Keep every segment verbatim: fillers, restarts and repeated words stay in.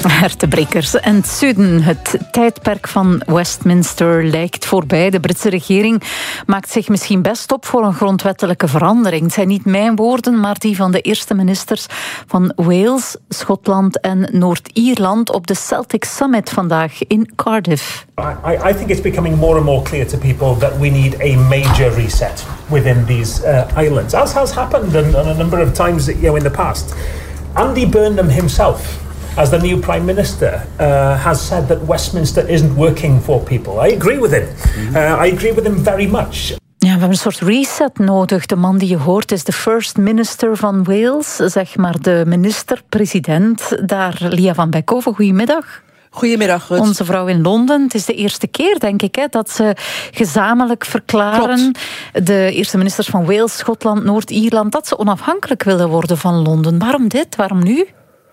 Hertenbrekers en Suden. Het tijdperk van Westminster lijkt voorbij. De Britse regering maakt zich misschien best op voor een grondwettelijke verandering. Het zijn niet mijn woorden, maar die van de eerste ministers van Wales, Schotland en Noord-Ierland op de Celtic Summit vandaag in Cardiff. I, I think it's becoming more and more clear to people that we need a major reset within these uh, islands, as has happened on, on a number of times, you know, in the past. Andy Burnham himself, as the new Prime Minister, uh, has said that Westminster isn't working for people. I agree with him. Uh, I agree with him very much. Ja, we hebben een soort reset nodig. De man die je hoort is de First Minister van Wales, zeg maar de minister-president daar, Lia van Beckhoven. Goedemiddag. Goedemiddag, Rut. Onze vrouw in Londen. Het is de eerste keer, denk ik, hè, dat ze gezamenlijk verklaren, Klopt. de eerste ministers van Wales, Schotland, Noord-Ierland, dat ze onafhankelijk willen worden van Londen. Waarom dit? Waarom nu?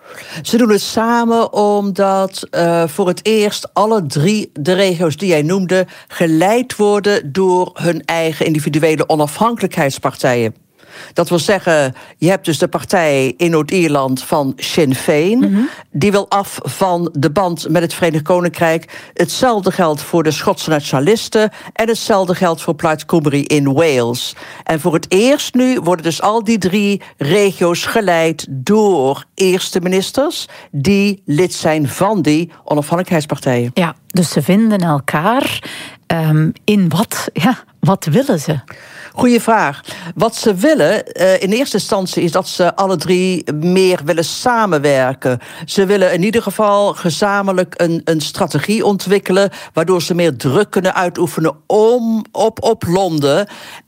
Ze doen het samen omdat uh, voor het eerst alle drie de regio's die jij noemde geleid worden door hun eigen individuele onafhankelijkheidspartijen. Dat wil zeggen, je hebt dus de partij in Noord-Ierland van Sinn Féin. Mm-hmm. Die wil af van de band met het Verenigd Koninkrijk. Hetzelfde geldt voor de Schotse nationalisten. En hetzelfde geldt voor Plaid Cymru in Wales. En voor het eerst nu worden dus al die drie regio's geleid door eerste ministers die lid zijn van die onafhankelijkheidspartijen. Ja, dus ze vinden elkaar um, in wat? Ja, wat willen ze? Goeie vraag. Wat ze willen uh, in eerste instantie is dat ze alle drie meer willen samenwerken. Ze willen in ieder geval gezamenlijk een, een strategie ontwikkelen, waardoor ze meer druk kunnen uitoefenen om, op, op Londen.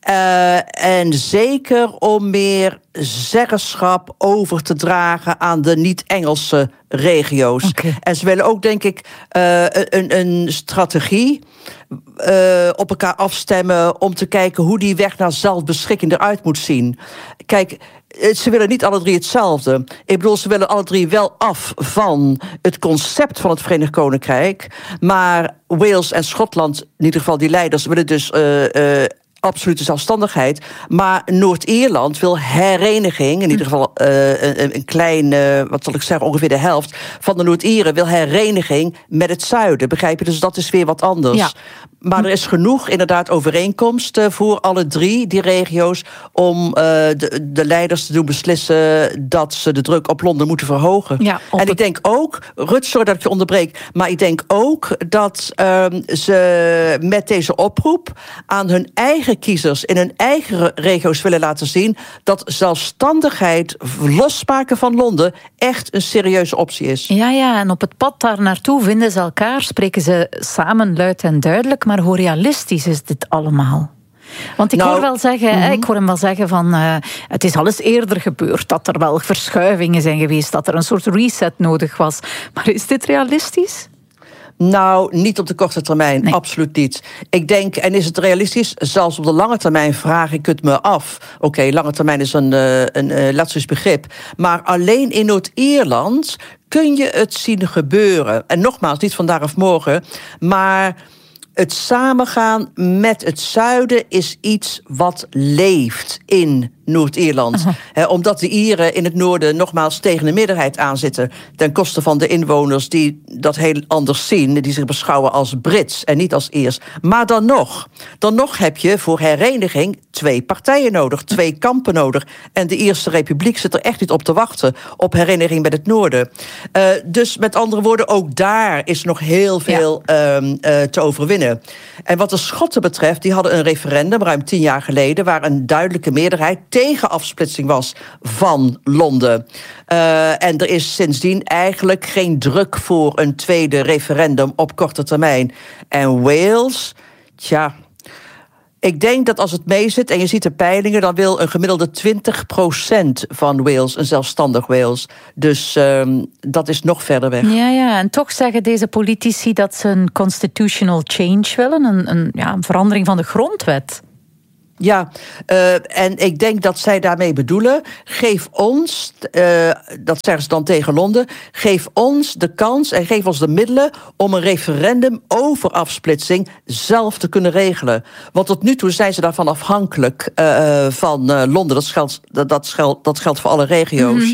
Uh, en zeker om meer zeggenschap over te dragen aan de niet-Engelse regio's. Okay. En ze willen ook, denk ik, uh, een, een strategie uh, op elkaar afstemmen om te kijken hoe die weg naar zelfbeschikking eruit moet zien. Kijk, ze willen niet alle drie hetzelfde. Ik bedoel, ze willen alle drie wel af van het concept van het Verenigd Koninkrijk, maar Wales en Schotland, in ieder geval die leiders, willen dus Uh, uh, absolute zelfstandigheid. Maar Noord-Ierland wil hereniging. In ieder geval uh, een, een klein, uh, wat zal ik zeggen, ongeveer de helft van de Noord-Ieren wil hereniging met het zuiden. Begrijp je? Dus dat is weer wat anders. Ja. Maar er is genoeg inderdaad overeenkomst voor alle drie die regio's om uh, de, de leiders te doen beslissen dat ze de druk op Londen moeten verhogen. Ja, en ik het... denk ook, Rut, sorry dat ik je onderbreek, maar ik denk ook dat uh, ze met deze oproep aan hun eigen kiezers in hun eigen regio's willen laten zien dat zelfstandigheid, losmaken van Londen, echt een serieuze optie is. Ja, ja, en op het pad daar naartoe vinden ze elkaar, spreken ze samen luid en duidelijk, maar hoe realistisch is dit allemaal? Want ik, nou, hoor wel zeggen, mm-hmm. ik hoor hem wel zeggen van Uh, het is al eens eerder gebeurd dat er wel verschuivingen zijn geweest, dat er een soort reset nodig was. Maar is dit realistisch? Nou, niet op de korte termijn, nee. Absoluut niet. Ik denk, en is het realistisch? Zelfs op de lange termijn vraag ik het me af. Oké, okay, lange termijn is een, een, een laatste begrip. Maar alleen in Noord-Ierland kun je het zien gebeuren. En nogmaals, niet vandaag of morgen, maar het samengaan met het zuiden is iets wat leeft in Noord-Ierland. He, omdat de Ieren in het noorden nogmaals tegen de meerderheid aanzitten, ten koste van de inwoners die dat heel anders zien, die zich beschouwen als Brits en niet als Iers. Maar dan nog, dan nog heb je voor hereniging twee partijen nodig, twee kampen nodig. En de Ierse Republiek zit er echt niet op te wachten, op hereniging met het noorden. Uh, dus met andere woorden, ook daar is nog heel veel ja. um, uh, te overwinnen. En wat de Schotten betreft, die hadden een referendum ruim tien jaar geleden, waar een duidelijke meerderheid tegen afsplitsing was van Londen. Uh, en er is sindsdien eigenlijk geen druk voor een tweede referendum op korte termijn. En Wales, tja, ik denk dat als het meezit en je ziet de peilingen, dan wil een gemiddelde twintig procent van Wales een zelfstandig Wales. Dus um, dat is nog verder weg. Ja, ja, en toch zeggen deze politici dat ze een constitutional change willen, een, een, ja, een verandering van de grondwet. Ja, uh, en ik denk dat zij daarmee bedoelen, geef ons, uh, dat zeggen ze dan tegen Londen, geef ons de kans en geef ons de middelen om een referendum over afsplitsing zelf te kunnen regelen. Want tot nu toe zijn ze daarvan afhankelijk uh, van uh, Londen. Dat geldt, dat, dat, geldt, dat geldt voor alle regio's. Mm-hmm.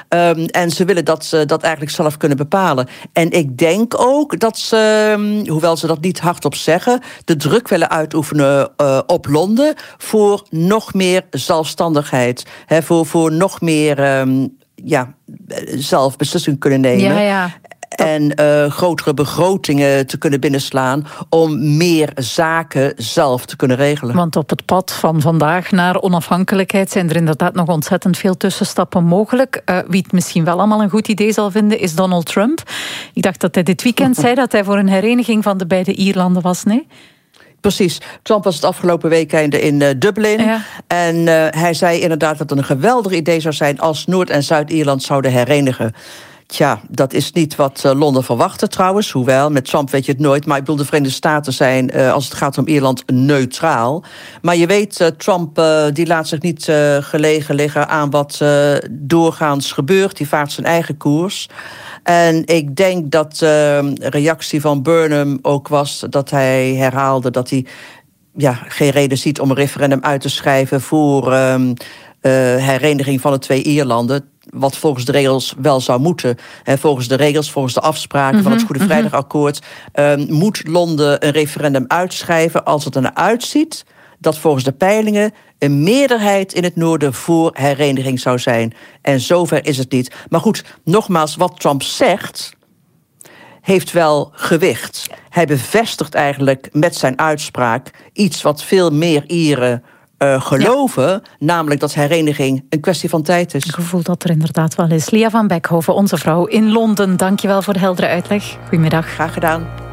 Um, en ze willen dat ze dat eigenlijk zelf kunnen bepalen. En ik denk ook dat ze, um, hoewel ze dat niet hardop zeggen, de druk willen uitoefenen uh, op Londen voor nog meer zelfstandigheid. He, voor, voor nog meer um, ja, zelf beslissingen kunnen nemen. Ja, ja. En uh, grotere begrotingen te kunnen binnenslaan om meer zaken zelf te kunnen regelen. Want op het pad van vandaag naar onafhankelijkheid zijn er inderdaad nog ontzettend veel tussenstappen mogelijk. Uh, wie het misschien wel allemaal een goed idee zal vinden is Donald Trump. Ik dacht dat hij dit weekend zei dat hij voor een hereniging van de beide Ierlanden was, nee? Precies. Trump was het afgelopen weekend in uh, Dublin. Ja. En uh, hij zei inderdaad dat het een geweldig idee zou zijn als Noord- en Zuid-Ierland zouden herenigen. Tja, dat is niet wat uh, Londen verwachtte trouwens. Hoewel, met Trump weet je het nooit. Maar ik bedoel, de Verenigde Staten zijn, uh, als het gaat om Ierland, neutraal. Maar je weet, uh, Trump uh, die laat zich niet uh, gelegen liggen aan wat uh, doorgaans gebeurt. Die vaart zijn eigen koers. En ik denk dat uh, de reactie van Burnham ook was dat hij herhaalde dat hij ja, geen reden ziet om een referendum uit te schrijven voor um, uh, hereniging van de twee Ierlanden. Wat volgens de regels wel zou moeten. He, volgens de regels, volgens de afspraken mm-hmm, van het Goede Vrijdagakkoord um, moet Londen een referendum uitschrijven als het er naar uitziet dat volgens de peilingen een meerderheid in het noorden voor hereniging zou zijn. En zover is het niet. Maar goed, nogmaals, wat Trump zegt heeft wel gewicht. Hij bevestigt eigenlijk met zijn uitspraak iets wat veel meer Ieren Uh, geloven, ja. Namelijk dat hereniging een kwestie van tijd is. Ik gevoel dat er inderdaad wel is. Lia van Beckhoven, onze vrouw in Londen, dank je wel voor de heldere uitleg. Goedemiddag. Graag gedaan.